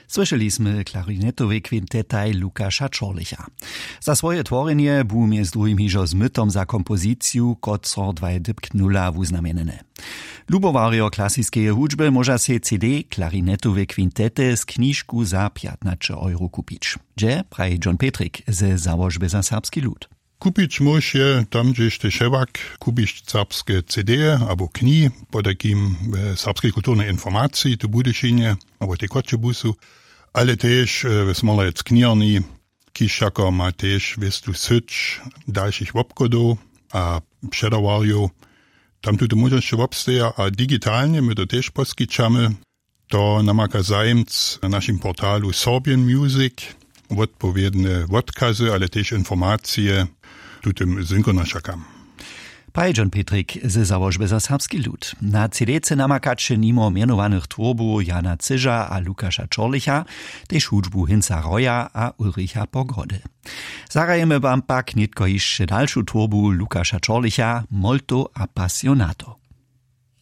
Słyszeliśmy klarinetowy kwintetaj Lukasza Czorlicha. Za swoje tworzenie był między drugim hižo z mytom za kompozycję, kotro dwaj dypknula wuznamienene. Lubowario klasickiej hudźby może się CD klarinetowe kwintety z kniżku za 15 euro kupić. Gdzie praje John Petrik ze założby za serbski lud. Kupić może tam, gdzieś te szewak, kupić serbskie CD albo kni, po takim serbskiej kulturnej informacji, to budyszynie, albo te kotchebusu, ale też smolec knierni, kiszako ma też wistu syć, dalszych wopkodów, a przedawario, tam tu możesz wopsteja, a digitalnie my to też poskiczamy, to namaka zajemc na naszym portalu Sorbian Music, odpowiednie odkazy, ale też informacje, tu tym synkrona czekam. Praje John Petrik ze założby za serbski lud. Na CD-ce namakacie nimo mianowanych twórbu Jana Cyża a Lukasza Czorlicha, też hudźbu Hinza Roja a Ulricha Pogody. Zarajemy wam pak nitko jeszcze dalszą twórbu Lukasza Czorlicha, molto appassionato.